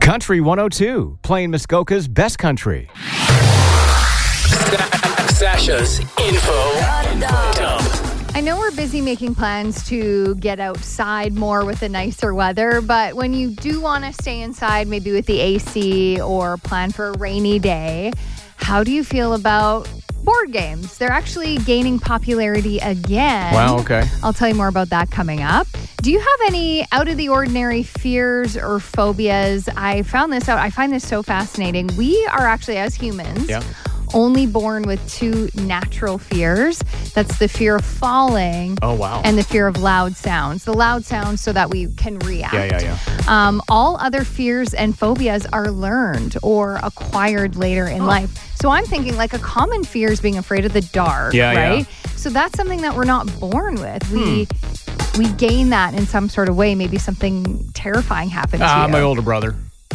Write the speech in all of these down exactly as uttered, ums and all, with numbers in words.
Country one oh two, playing Muskoka's best country. Sasha's info dump. I know we're busy making plans to get outside more with the nicer weather, but when you do want to stay inside, maybe with the A C or plan for a rainy day, how do you feel about board games? They're actually gaining popularity again. Wow, okay. I'll tell you more about that coming up. Do you have any out of the ordinary fears or phobias? I found this out. I find this so fascinating. We are actually, as humans, Yeah. only born with two natural fears. That's the fear of falling Oh, wow. and the fear of loud sounds. The loud sounds so that we can react. Yeah, yeah, yeah. Um, all other fears and phobias are learned or acquired later in life. So I'm thinking like a common fear is being afraid of the dark, Yeah, yeah. right? So that's something that we're not born with. We we gain that in some sort of way. Maybe something terrifying happened to Ah, you. my older brother.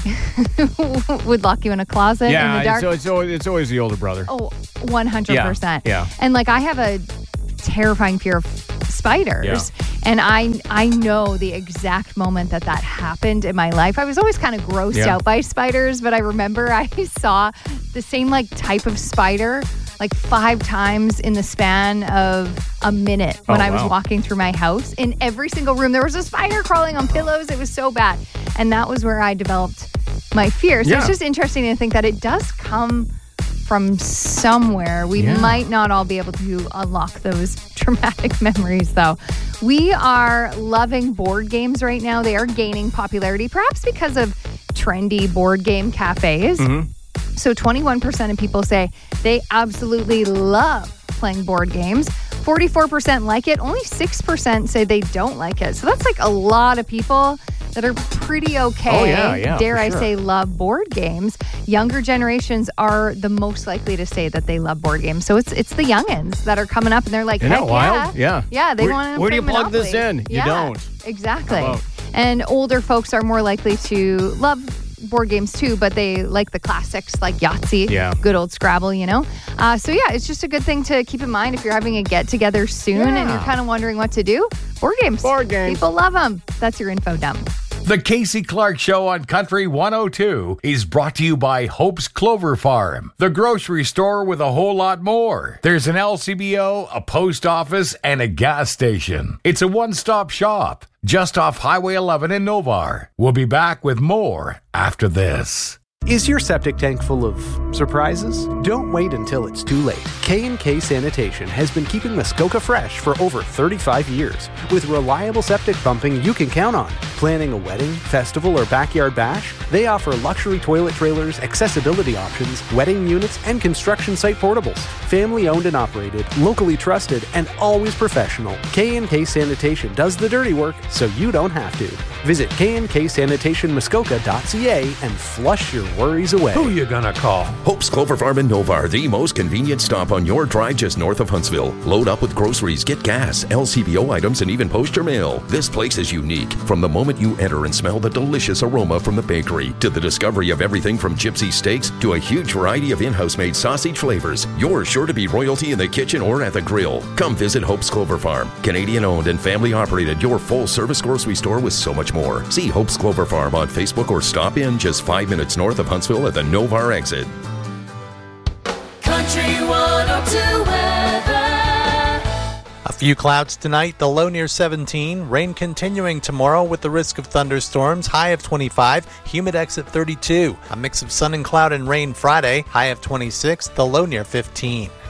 Would lock you in a closet in the Yeah, dark. it's, it's, always, it's always the older brother. Oh, one hundred percent. Yeah, yeah. And like I have a terrifying fear of spiders. Yeah. And I I know the exact moment that that happened in my life. I was always kind of grossed Yeah. out by spiders, but I remember I saw the same like type of spider like five times in the span of a minute when Oh, I was wow. walking through my house. In every single room, there was a spider crawling on pillows. It was so bad. And that was where I developed my fear. So Yeah. it's just interesting to think that it does come from somewhere. We Yeah. might not all be able to unlock those traumatic memories, though. We are loving board games right now. They are gaining popularity, perhaps because of trendy board game cafes. Mm-hmm. So twenty-one percent of people say they absolutely love playing board games. forty-four percent like it. Only six percent say they don't like it. So that's like a lot of people that are pretty okay. Oh, yeah, yeah, Dare for I sure. say love board games. Younger generations are the most likely to say that they love board games. So it's it's the youngins that are coming up and they're like, Isn't heck that wild? yeah. Yeah. Yeah, they Where- want to where do play you plug this Monopoly. in? You Yeah, don't. Exactly. How about- And older folks are more likely to love board games too, but they like the classics like Yahtzee, Yeah. good old Scrabble, you know? Uh, so yeah, it's just a good thing to keep in mind if you're having a get-together soon and Yeah. you're kind of wondering what to do. Board games. Board games. People love them. That's your info dump. The Casey Clark Show on Country one oh two is brought to you by Hope's Clover Farm, the grocery store with a whole lot more. There's an L C B O, a post office, and a gas station. It's a one-stop shop just off Highway eleven in Novar. We'll be back with more after this. Is your septic tank full of surprises? Don't wait until it's too late. K and K Sanitation has been keeping Muskoka fresh for over thirty-five years. With reliable septic pumping you can count on. Planning a wedding, festival, or backyard bash? They offer luxury toilet trailers, accessibility options, wedding units, and construction site portables. Family owned and operated, locally trusted, and always professional. K and K Sanitation does the dirty work so you don't have to. Visit k and k sanitation muskoka dot c a and flush your worries away. Who you gonna call? Hope's Clover Farm in Novar, the most convenient stop on your drive just north of Huntsville. Load up with groceries, get gas, L C B O items, and even post your mail. This place is unique. From the moment you enter and smell the delicious aroma from the bakery, to the discovery of everything from gypsy steaks to a huge variety of in-house made sausage flavors, you're sure to be royalty in the kitchen or at the grill. Come visit Hope's Clover Farm. Canadian owned and family operated, your full service grocery store with so much more. See Hope's Clover Farm on Facebook or stop in just five minutes north of Huntsville at the Novar exit. Country one oh two weather. A few clouds tonight, the low near seventeen. Rain continuing tomorrow with the risk of thunderstorms, high of twenty-five, humidex at thirty-two. A mix of sun and cloud and rain Friday, high of twenty-six, the low near fifteen.